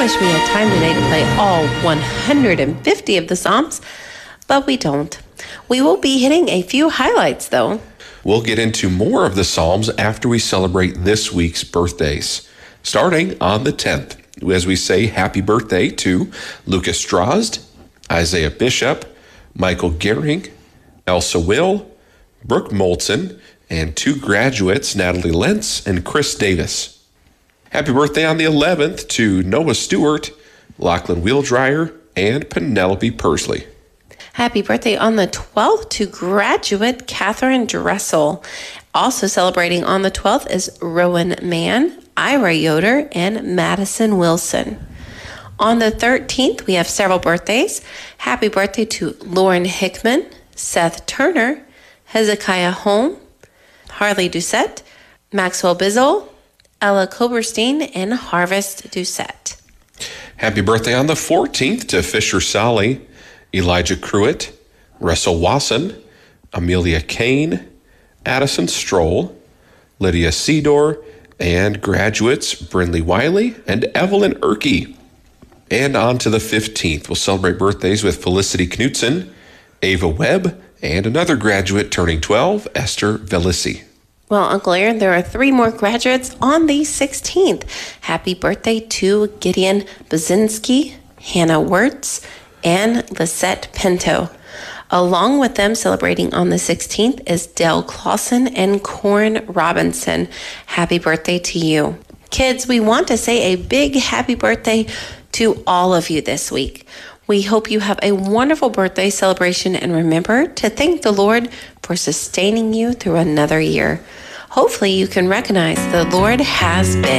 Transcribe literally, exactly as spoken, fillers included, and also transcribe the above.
wish we had time today to play all one hundred fifty of the Psalms, but we don't. We will be hitting a few highlights, though. We'll get into more of the Psalms after we celebrate this week's birthdays, starting on the tenth, as we say happy birthday to Lucas Drozd, Isaiah Bishop, Michael Gehring, Elsa Will, Brooke Moltzen, and two graduates, Natalie Lentz and Chris Davis. Happy birthday on the eleventh to Noah Stewart, Lachlan Wheeldryer, and Penelope Persley. Happy birthday on the twelfth to graduate Catherine Dressel. Also celebrating on the twelfth is Rowan Mann, Ira Yoder, and Madison Wilson. On the thirteenth, we have several birthdays. Happy birthday to Lauren Hickman, Seth Turner, Hezekiah Holm, Harley Doucette, Maxwell Bizzle, Ella Koberstein, and Harvest Doucette. Happy birthday on the fourteenth to Fisher Solly, Elijah Cruitt, Russell Wasson, Amelia Kane, Addison Stroll, Lydia Seedor, and graduates Brindley Wiley and Evelyn Erkey. And on to the fifteenth, we'll celebrate birthdays with Felicity Knutson, Ava Webb, and another graduate turning twelve, Esther Velissi. Well, Uncle Aaron, there are three more graduates on the sixteenth. Happy birthday to Gideon Bazinski, Hannah Wirtz, and Lisette Pinto. Along with them celebrating on the sixteenth is Dell Clausen and Corin Robinson. Happy birthday to you. Kids, we want to say a big happy birthday to all of you this week. We hope you have a wonderful birthday celebration, and remember to thank the Lord for sustaining you through another year. Hopefully you can recognize the Lord has been